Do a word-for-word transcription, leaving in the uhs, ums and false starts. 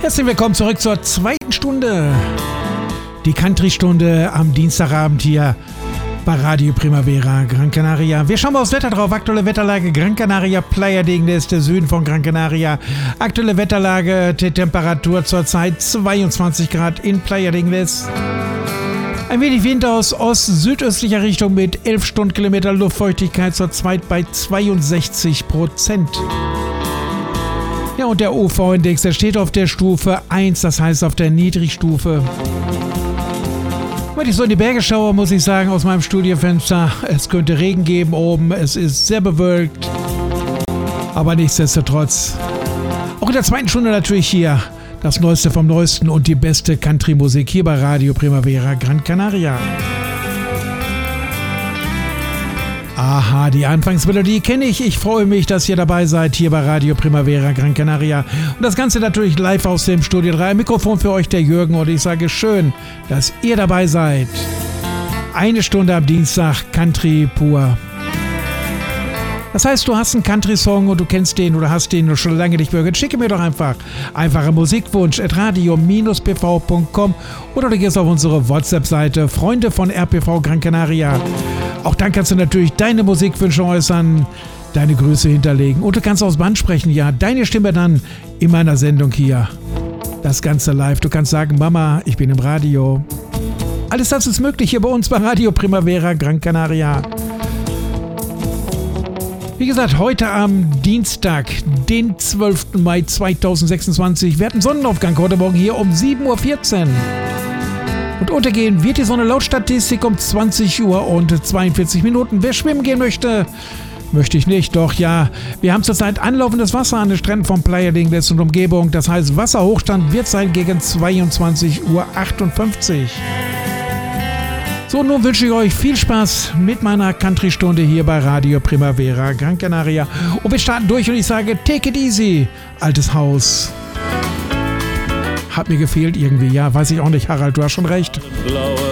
Herzlich willkommen zurück zur zweiten Stunde. Die Country-Stunde am Dienstagabend hier bei Radio Primavera Gran Canaria. Wir schauen mal aufs Wetter drauf. Aktuelle Wetterlage Gran Canaria, Playa de Ingles, der Süden von Gran Canaria. Aktuelle Wetterlage, die Temperatur zurzeit zweiundzwanzig Grad in Playa de Ingles. Ein wenig Wind aus ost-südöstlicher Richtung mit elf Stundenkilometer, Luftfeuchtigkeit zurzeit bei zweiundsechzig Prozent. Ja, und der U V-Index, der steht auf der Stufe eins, das heißt auf der Niedrigstufe. Wenn ich so in die Berge schaue, muss ich sagen, aus meinem Studiofenster, es könnte Regen geben oben, es ist sehr bewölkt. Aber nichtsdestotrotz, auch in der zweiten Stunde natürlich hier das Neueste vom Neuesten und die beste Country-Musik hier bei Radio Primavera Gran Canaria. Aha, die Anfangsmelodie kenne ich. Ich freue mich, dass ihr dabei seid hier bei Radio Primavera Gran Canaria. Und das Ganze natürlich live aus dem Studio drei. Mikrofon für euch der Jürgen und ich sage schön, dass ihr dabei seid. Eine Stunde am Dienstag, Country pur. Das heißt, du hast einen Country-Song und du kennst den oder hast den schon lange nicht mehr gehört. Schicke mir doch einfach einfache Musikwunsch at radio Bindestrich p v punkt com oder du gehst auf unsere WhatsApp-Seite Freunde von R P V Gran Canaria. Auch dann kannst du natürlich deine Musikwünsche äußern, deine Grüße hinterlegen und du kannst aus Band sprechen. Ja, deine Stimme dann in meiner Sendung hier. Das Ganze live. Du kannst sagen, Mama, ich bin im Radio. Alles das ist möglich hier bei uns bei Radio Primavera Gran Canaria. Wie gesagt, heute am Dienstag, den zwölften Mai zweitausendsechsundzwanzig. Wir hatten Sonnenaufgang heute Morgen hier um sieben Uhr vierzehn. Und untergehen wird die Sonne laut Statistik um zwanzig Uhr und zweiundvierzig Minuten. Wer schwimmen gehen möchte, möchte ich nicht. Doch ja, wir haben zurzeit anlaufendes Wasser an den Stränden von Playa de Ingles und Umgebung. Das heißt, Wasserhochstand wird sein gegen zweiundzwanzig Uhr achtundfünfzig. So, nun wünsche ich euch viel Spaß mit meiner Country-Stunde hier bei Radio Primavera Gran Canaria. Und wir starten durch und ich sage, take it easy, altes Haus. Hat mir gefehlt irgendwie, ja, weiß ich auch nicht, Harald, du hast schon recht. Blaue